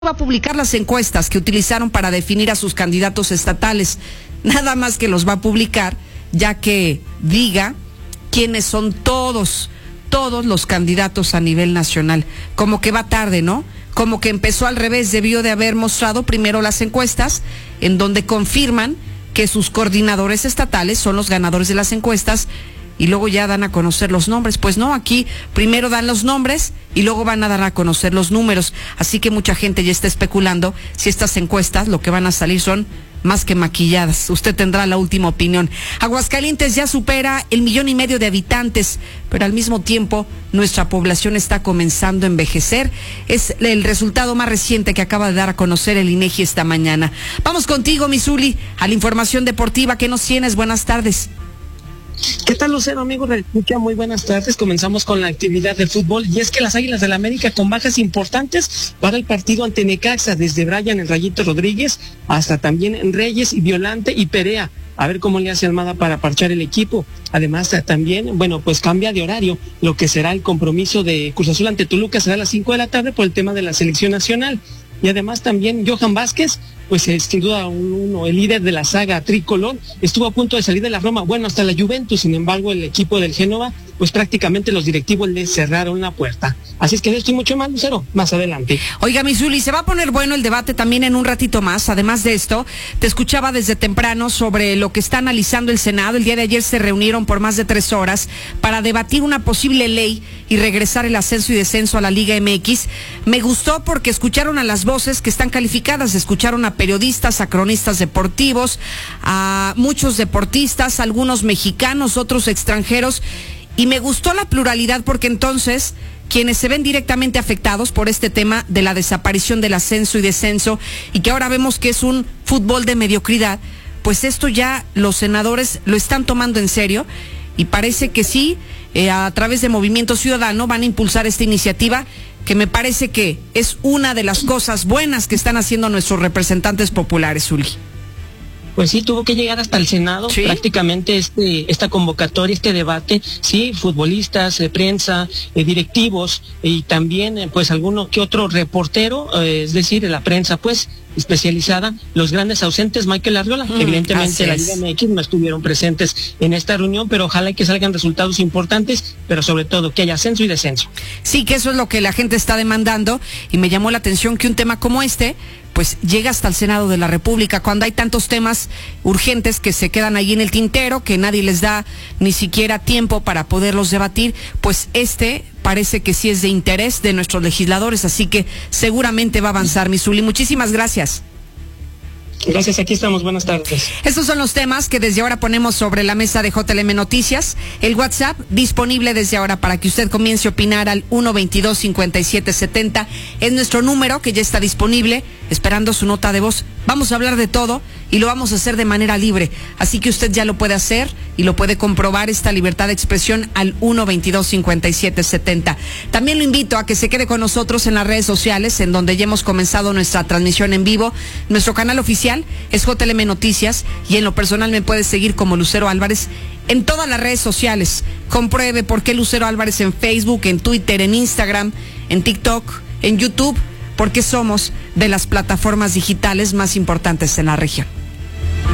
va a publicar las encuestas que utilizaron para definir a sus candidatos estatales. Nada más que los va a publicar, ya que diga quiénes son todos los candidatos a nivel nacional. Como que va tarde, ¿no? Como que empezó al revés, debió de haber mostrado primero las encuestas, en donde confirman que sus coordinadores estatales son los ganadores de las encuestas, y luego ya dan a conocer los nombres. Pues no, aquí primero dan los nombres y luego van a dar a conocer los números. Así que mucha gente ya está especulando si estas encuestas lo que van a salir son más que maquilladas. Usted tendrá la última opinión. Aguascalientes ya supera 1,5 millones de habitantes, pero al mismo tiempo nuestra población está comenzando a envejecer. Es el resultado más reciente que acaba de dar a conocer el INEGI esta mañana. Vamos contigo, Misuli, a la información deportiva. ¿Qué nos tienes? Buenas tardes. ¿Qué tal, Lucero, amigos de Escucha? Muy buenas tardes. Comenzamos con la actividad de fútbol, y es que las Águilas del la América con bajas importantes para el partido ante Necaxa, desde Brian el Rayito Rodríguez hasta también Reyes y Violante y Perea. A ver cómo le hace Almada para parchar el equipo. Además, también, pues cambia de horario lo que será el compromiso de Cruz Azul ante Toluca, será a las 5 de la tarde por el tema de la selección nacional. Y además también Johan Vázquez, pues es sin duda el líder de la saga tricolor, estuvo a punto de salir de la Roma, hasta la Juventus. Sin embargo, el equipo del Génova, pues prácticamente los directivos le cerraron la puerta. Así es que de esto y mucho más, Lucero, más adelante. Oiga, Misuli, se va a poner bueno el debate también en un ratito más. Además de esto, te escuchaba desde temprano sobre lo que está analizando el Senado. El día de ayer se reunieron por más de 3 horas para debatir una posible ley y regresar el ascenso y descenso a la Liga MX. Me gustó porque escucharon a las voces que están calificadas, escucharon a periodistas, a cronistas deportivos, a muchos deportistas, algunos mexicanos, otros extranjeros, y me gustó la pluralidad porque entonces quienes se ven directamente afectados por este tema de la desaparición del ascenso y descenso, y que ahora vemos que es un fútbol de mediocridad, pues esto ya los senadores lo están tomando en serio, y parece que sí, a través de Movimiento Ciudadano van a impulsar esta iniciativa, que me parece que es una de las cosas buenas que están haciendo nuestros representantes populares, Uli. Pues sí, tuvo que llegar hasta el Senado, ¿sí? Prácticamente esta convocatoria, este debate, sí, futbolistas, prensa, directivos, y también pues alguno que otro reportero, es decir, la prensa pues especializada, los grandes ausentes, Michael Arriola, evidentemente la Liga MX no estuvieron presentes en esta reunión, pero ojalá que salgan resultados importantes, pero sobre todo que haya ascenso y descenso. Sí, que eso es lo que la gente está demandando, y me llamó la atención que un tema como este pues llega hasta el Senado de la República, cuando hay tantos temas urgentes que se quedan ahí en el tintero, que nadie les da ni siquiera tiempo para poderlos debatir. Pues parece que sí es de interés de nuestros legisladores, así que seguramente va a avanzar, Misuli. Muchísimas gracias. Gracias, aquí estamos, buenas tardes. Estos son los temas que desde ahora ponemos sobre la mesa de JLM Noticias. El WhatsApp disponible desde ahora para que usted comience a opinar al 122-5770. Es nuestro número que ya está disponible, esperando su nota de voz. Vamos a hablar de todo y lo vamos a hacer de manera libre. Así que usted ya lo puede hacer y lo puede comprobar, esta libertad de expresión, al 122-5770. También lo invito a que se quede con nosotros en las redes sociales, en donde ya hemos comenzado nuestra transmisión en vivo. Nuestro canal oficial es JLM Noticias, y en lo personal me puede seguir como Lucero Álvarez en todas las redes sociales. Compruebe por qué Lucero Álvarez en Facebook, en Twitter, en Instagram, en TikTok, en YouTube, porque somos de las plataformas digitales más importantes en la región.